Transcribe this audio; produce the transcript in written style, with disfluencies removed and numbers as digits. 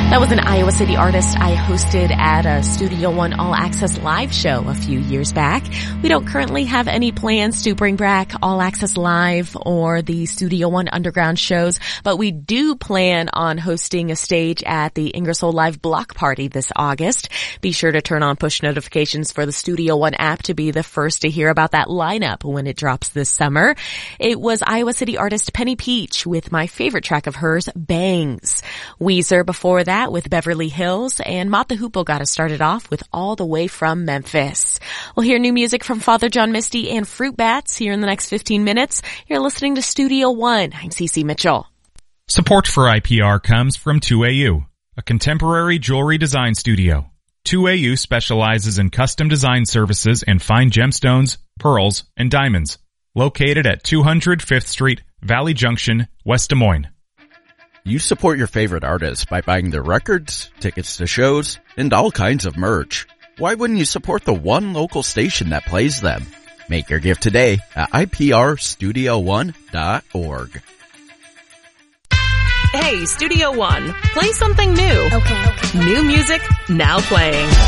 That was an Iowa City artist I hosted at a Studio One All Access Live show a few years back. We don't currently have any plans to bring back All Access Live or the Studio One Underground shows, but we do plan on hosting a stage at the Ingersoll Live Block Party this August. Be sure to turn on push notifications for the Studio One app to be the first to hear about that lineup when it drops this summer. It was Iowa City artist Penny Peach with my favorite track of hers, Bangs. Weezer before that with Beverly Hills, and Mott the Hoople got us started off with All the Way from Memphis. We'll hear new music from Father John Misty and Fruit Bats here in the next 15 minutes. You're listening to Studio One. I'm Cece Mitchell. Support for IPR comes from 2AU, a contemporary jewelry design studio. 2AU specializes in custom design services and fine gemstones, pearls, and diamonds. Located at 200 5th Street, Valley Junction, West Des Moines. You support your favorite artists by buying their records, tickets to shows, and all kinds of merch. Why wouldn't you support the one local station that plays them? Make your gift today at iprstudio1.org. Hey, Studio One, play something new. Okay. New music, now playing.